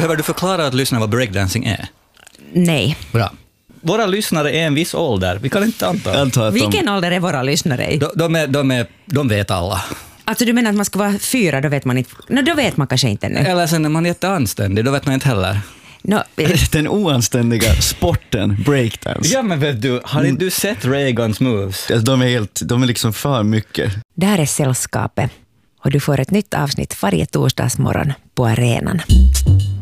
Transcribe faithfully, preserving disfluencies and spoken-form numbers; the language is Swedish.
Behöver du förklara att lyssna vad breakdancing är? Nej. Bra. Våra lyssnare är en viss ålder. Vi kan inte anta. anta Vilken de... ålder är våra lyssnare i? De, de, är, de, är, de vet alla. Alltså du menar att man ska vara fyra, då vet man inte. No, då vet man kanske inte nu. Eller sen är man jätteanständig, då vet man inte heller. No, Den oanständiga sporten, breakdance. Ja, men vet du, har inte du sett Reagans moves? Alltså, de är helt, de är liksom för mycket. det här är Sällskapet och du får ett nytt avsnitt varje torsdagsmorgon på arenan.